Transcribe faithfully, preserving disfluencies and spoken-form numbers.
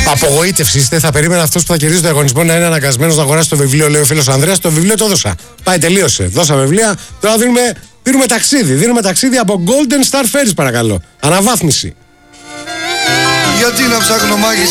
Απογοήτευση είστε. Θα περίμενα αυτό που θα κερδίσει το διαγωνισμό να είναι αναγκασμένο να αγοράσει το βιβλίο, λέει ο φίλος Ανδρέας. Το βιβλίο το έδωσα. Πάει, τελείωσε. Δώσαμε βιβλία. Τώρα δίνουμε, δίνουμε ταξίδι. Δίνουμε ταξίδι από Golden Star Ferries, παρακαλώ. Αναβάθμιση. Γιατί να ψάχνω μάγισσα.